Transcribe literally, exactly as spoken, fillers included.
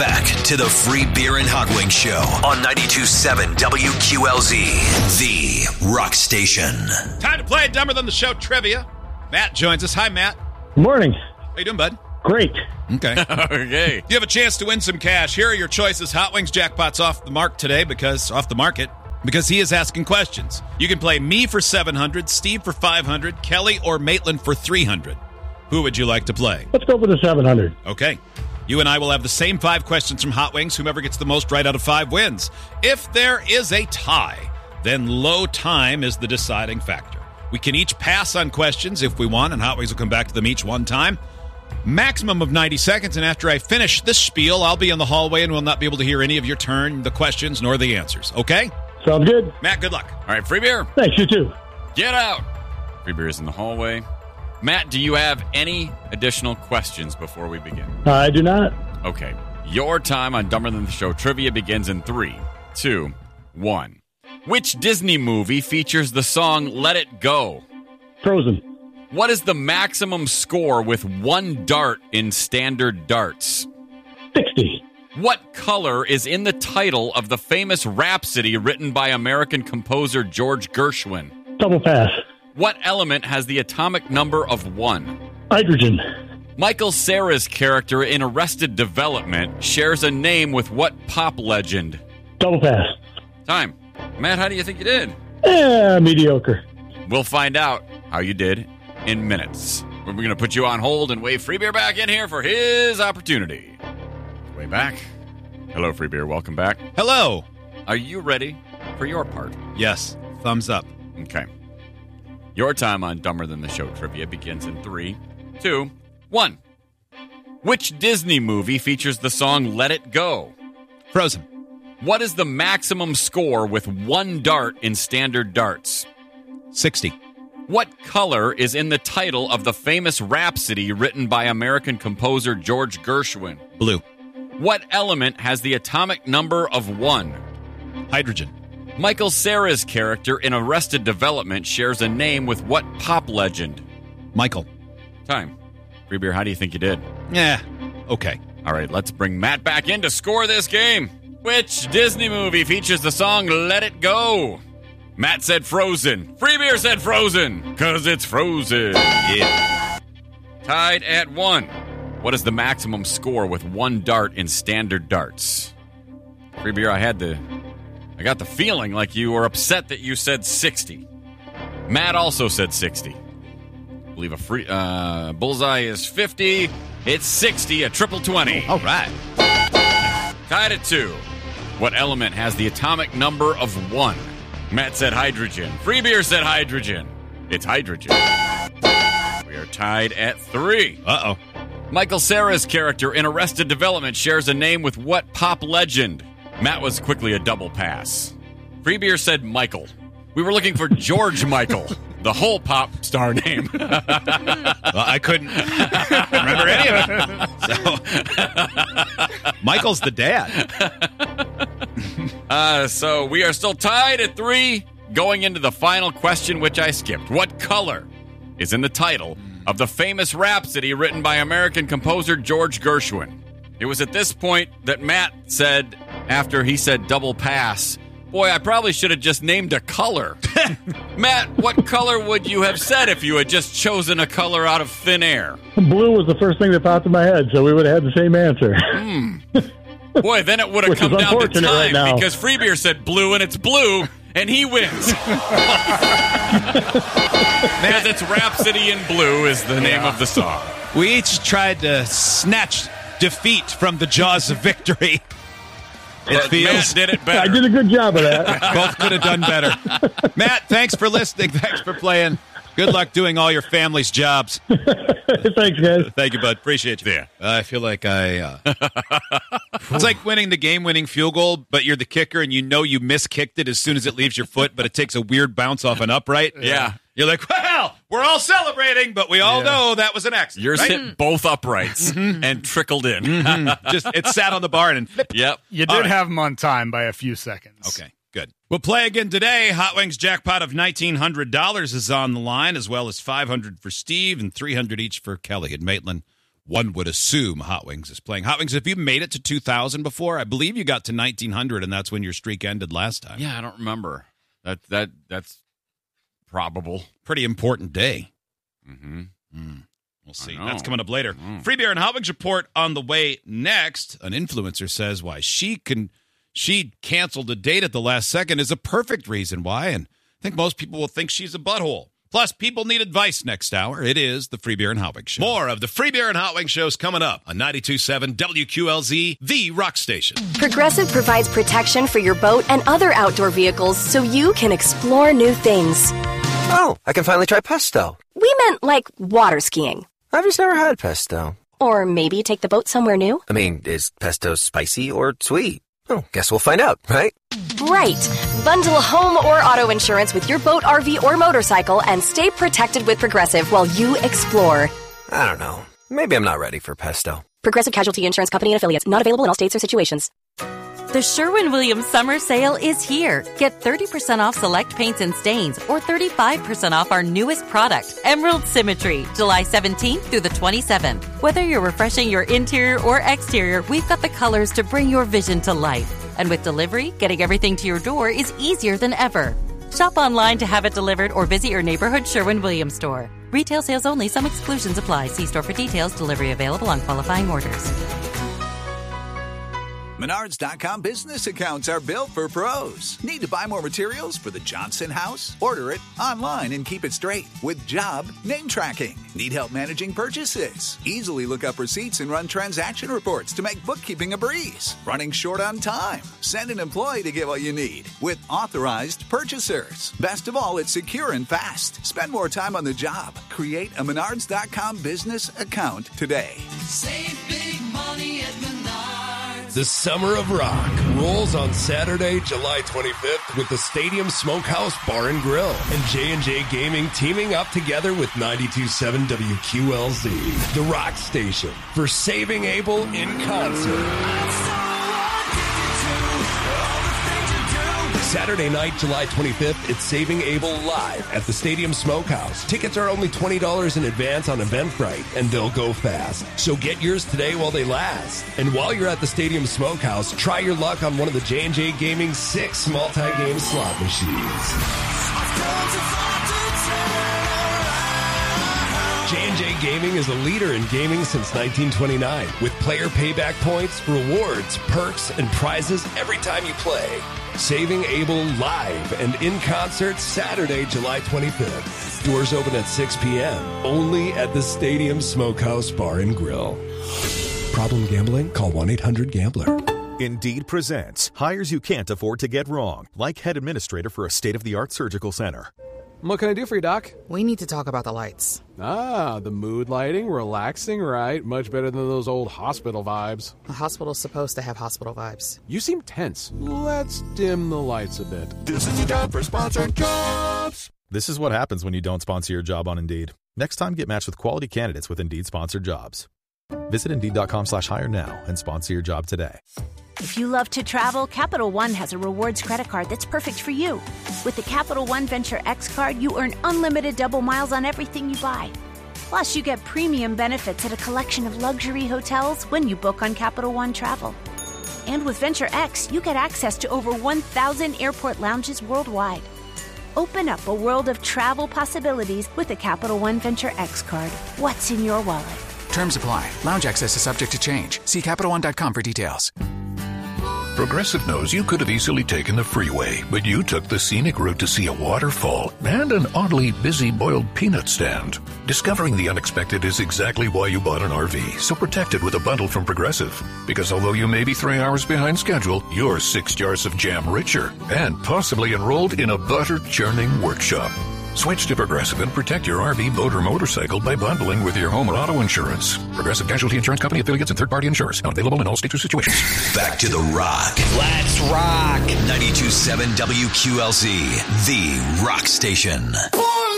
back to the Free Beer and Hot Wings Show on ninety-two point seven W Q L Z, the rock station. Time to play Dumber Than the Show trivia. Matt joins us. Hi, Matt. Good morning. How you doing, bud? Great. Okay. Okay. You have a chance to win some cash. Here are your choices. Hot Wings jackpot's off the mark today because off the market because he is asking questions. You can play me for seven hundred, Steve for five hundred, Kelly or Maitland for three hundred. Who would you like to play? Let's go for the seven hundred. Okay. You and I will have the same five questions from Hot Wings. Whomever gets the most right out of five wins. If there is a tie, then low time is the deciding factor. We can each pass on questions if we want, and Hot Wings will come back to them each one time. Maximum of ninety seconds, and after I finish this spiel, I'll be in the hallway and will not be able to hear any of your turn, the questions, nor the answers. Okay? Sounds good. Matt, good luck. All right, free beer. Thanks, you too. Get out. Free beer is in the hallway. Matt, do you have any additional questions before we begin? I do not. Okay. Your time on Dumber Than the Show trivia begins in three, two, one. Which Disney movie features the song Let It Go? Frozen. What is the maximum score with one dart in standard darts? sixty. What color is in the title of the famous Rhapsody written by American composer George Gershwin? Double pass. What element has the atomic number of one? Hydrogen. Michael Cera's character in Arrested Development shares a name with what pop legend? Double pass. Time. Matt, how do you think you did? Eh, mediocre. We'll find out how you did in minutes. We're going to put you on hold and wave Free Beer back in here for his opportunity. Way back. Hello, Free Beer. Welcome back. Hello. Are you ready for your part? Yes. Thumbs up. Okay. Your time on Dumber Than the Show trivia begins in three, two, one. Which Disney movie features the song Let It Go? Frozen. What is the maximum score with one dart in standard darts? sixty. What color is in the title of the famous Rhapsody written by American composer George Gershwin? Blue. What element has the atomic number of one? Hydrogen. Michael Cera's character in Arrested Development shares a name with what pop legend? Michael. Time. Free Beer, how do you think you did? Yeah. Okay. All right, let's bring Matt back in to score this game. Which Disney movie features the song Let It Go? Matt said Frozen. Free Beer said Frozen, because it's frozen. Yeah. Tied at one. What is the maximum score with one dart in standard darts? Free Beer, I had the... I got the feeling like you were upset that you said sixty. Matt also said sixty. I believe a free uh, bullseye is fifty. It's sixty, a triple twenty. All right. Tied at two. What element has the atomic number of one? Matt said hydrogen. Free Beer said hydrogen. It's hydrogen. We are tied at three. Uh-oh. Michael Cera's character in Arrested Development shares a name with what pop legend? Matt was quickly a double pass. Free Beer said Michael. We were looking for George Michael, the whole pop star name. Well, I couldn't remember any of it. So, Michael's the dad. uh, so we are still tied at three, going into the final question, which I skipped. What color is in the title of the famous Rhapsody written by American composer George Gershwin? It was at this point that Matt said, after he said double pass, boy, I probably should have just named a color. Matt, what color would you have said if you had just chosen a color out of thin air? Blue was the first thing that popped in my head, so we would have had the same answer. Mm. Boy, then it would have Which come is down to unfortunate time right now. because Free Beer said blue and it's blue, and he wins. Because it's Rhapsody in Blue is the name Yeah. of the song. We each tried to snatch defeat from the jaws of victory. It But feels Matt did it I better. did a good job of that. both could have done better. Matt, thanks for listening. Thanks for playing. Good luck doing all your family's jobs. Thanks, guys. Thank you, bud. Appreciate you. Yeah. Uh, I feel like I... Uh... It's like winning the game-winning field goal, but you're the kicker, and you know you miskicked it as soon as it leaves your foot, but it takes a weird bounce off an upright. Yeah. You're like, well, we're all celebrating, but we all Yeah. know that was an accident. Yours right? hit both uprights and trickled in. Just it sat on the bar and flipped. Yep. You All did right. have him on time by a few seconds. Okay, good. We'll play again today. Hot Wings jackpot of nineteen hundred dollars is on the line, as well as five hundred dollars for Steve and three hundred dollars each for Kelly and Maitland. one would assume Hot Wings is playing. Hot Wings, have you made it to two thousand before? I believe you got to nineteen hundred, and that's when your streak ended last time. Yeah, I don't remember. That that That's probable. Pretty important day. Mm-hmm. Mm. We'll see. That's coming up later. Mm. Free Beer and Hot Wings report on the way next. An influencer says why she can she canceled a date at the last second is a perfect reason why, and I think most people will think she's a butthole. Plus, people need advice next hour. It is the Free Beer and Hot Wings Show. More of the Free Beer and Hot Wings shows coming up on ninety-two point seven W Q L Z, the rock station. Progressive provides protection for your boat and other outdoor vehicles so you can explore new things. Oh, I can finally try pesto. We meant like water skiing. I've just never had pesto. Or maybe take the boat somewhere new. I mean, is pesto spicy or sweet? Oh, guess we'll find out, right? Right. Bundle home or auto insurance with your boat, R V, or motorcycle and stay protected with Progressive while you explore. I don't know. Maybe I'm not ready for pesto. Progressive Casualty Insurance Company and Affiliates. Not available in all states or situations. The Sherwin-Williams Summer Sale is here. Get thirty percent off select paints and stains or thirty-five percent off our newest product, Emerald Symmetry, July seventeenth through the twenty-seventh. Whether you're refreshing your interior or exterior, we've got the colors to bring your vision to life. And with delivery, getting everything to your door is easier than ever. Shop online to have it delivered or visit your neighborhood Sherwin-Williams store. Retail sales only. Some exclusions apply. See store for details. Delivery available on qualifying orders. Menards dot com business accounts are built for pros. Need to buy more materials for the Johnson house? Order it online and keep it straight with job name tracking. Need help managing purchases? Easily look up receipts and run transaction reports to make bookkeeping a breeze. Running short on time? Send an employee to get what you need with authorized purchasers. Best of all, it's secure and fast. Spend more time on the job. Create a Menards dot com business account today. Save big money at Menards. The Summer of Rock rolls on Saturday, July twenty-fifth with the Stadium Smokehouse Bar and Grill and J and J Gaming teaming up together with ninety-two point seven W Q L Z, the rock station, for Saving Abel in concert. Saturday night, July twenty-fifth, it's Saving Abel live at the Stadium Smokehouse. Tickets are only twenty dollars in advance on Eventbrite, and they'll go fast. So get yours today while they last. And while you're at the Stadium Smokehouse, try your luck on one of the J and J Gaming six multi-game slot machines. J and J Gaming is a leader in gaming since nineteen twenty-nine, with player payback points, rewards, perks, and prizes every time you play. Saving Abel live and in concert Saturday, July twenty-fifth. Doors open at six p.m. only at the Stadium Smokehouse Bar and Grill. Problem gambling? Call one eight hundred gambler. Indeed presents hires you can't afford to get wrong, like head administrator for a state-of-the-art surgical center. What can I do for you, Doc? We need to talk about the lights. Ah, the mood lighting, relaxing, right? Much better than those old hospital vibes. A hospital's supposed to have hospital vibes. You seem tense. Let's dim the lights a bit. This is your job for sponsored jobs. This is what happens when you don't sponsor your job on Indeed. Next time, get matched with quality candidates with Indeed sponsored jobs. Visit Indeed.com slash hire now and sponsor your job today. If you love to travel, Capital One has a rewards credit card that's perfect for you. With the Capital One Venture X card, you earn unlimited double miles on everything you buy. Plus, you get premium benefits at a collection of luxury hotels when you book on Capital One Travel. And with Venture X, you get access to over one thousand airport lounges worldwide. Open up a world of travel possibilities with the Capital One Venture X card. What's in your wallet? Terms apply. Lounge access is subject to change. See Capital One dot com for details. Progressive knows you could have easily taken the freeway, but you took the scenic route to see a waterfall and an oddly busy boiled peanut stand. Discovering the unexpected is exactly why you bought an R V, so protect it with a bundle from Progressive. Because although you may be three hours behind schedule, you're six jars of jam richer and possibly enrolled in a butter-churning workshop. Switch to Progressive and protect your R V, boat, or motorcycle by bundling with your home or auto insurance. Progressive Casualty Insurance Company, affiliates, and third-party insurers. Not available in all states or situations. Back to The Rock. Let's rock. ninety-two point seven W Q L Z, the rock station. Boy,